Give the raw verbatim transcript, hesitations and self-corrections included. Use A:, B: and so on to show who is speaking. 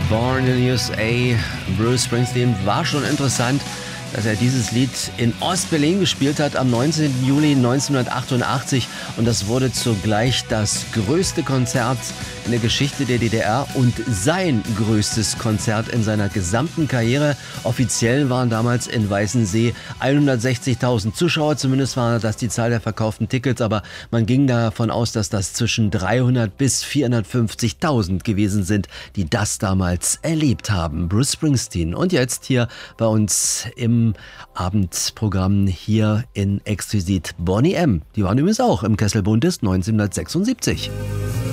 A: Born in U S A, Bruce Springsteen, war schon interessant, dass er dieses Lied in Ost-Berlin gespielt hat am neunzehnten Juli neunzehnhundertachtundachtzig und das wurde zugleich das größte Konzert in der Geschichte der D D R und sein größtes Konzert in seiner gesamten Karriere. Offiziell waren damals in Weißensee hundertsechzigtausend Zuschauer, zumindest war das die Zahl der verkauften Tickets, aber man ging davon aus, dass das zwischen dreihundert bis vierhundertfünfzigtausend gewesen sind, die das damals erlebt haben. Bruce Springsteen und jetzt hier bei uns im Abendprogramm hier in Exquisit Boney M. Die waren übrigens auch im Kessel Buntes neunzehnhundertsechsundsiebzig.